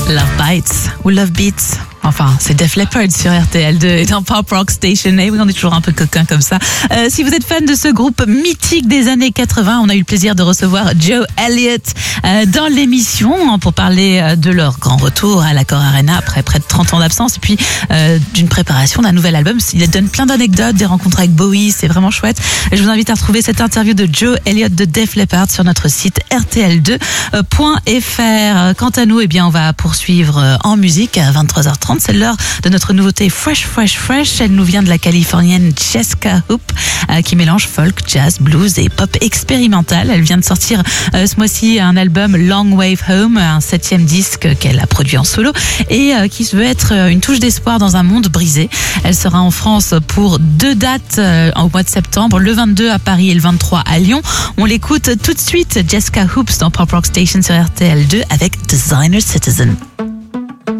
Love Bites ou Love Beats. Enfin, c'est Def Leppard sur RTL2 et dans Pop Rock Station. Et oui, on est toujours un peu coquin comme ça. Si vous êtes fan de ce groupe mythique des années 80, on a eu le plaisir de recevoir Joe Elliott dans l'émission pour parler de leur grand retour à l'Accor Arena après près de 30 ans d'absence et puis d'une préparation d'un nouvel album. Il donne plein d'anecdotes, des rencontres avec Bowie, c'est vraiment chouette. Je vous invite à retrouver cette interview de Joe Elliott de Def Leppard sur notre site rtl2.fr. Quant à nous, eh bien, on va poursuivre en musique à 23h30. C'est l'heure de notre nouveauté Fresh. Elle nous vient de la californienne Jessica Hoop qui mélange folk, jazz, blues et pop expérimental. Elle vient de sortir ce mois-ci un album Long Wave Home, un 7e disque qu'elle a produit en solo et qui se veut être une touche d'espoir dans un monde brisé. Elle sera en France pour 2 dates au mois de septembre, le 22 à Paris et le 23 à Lyon. On l'écoute tout de suite, Jessica Hoops dans Pop Rock Station sur RTL2 avec Designer Citizen.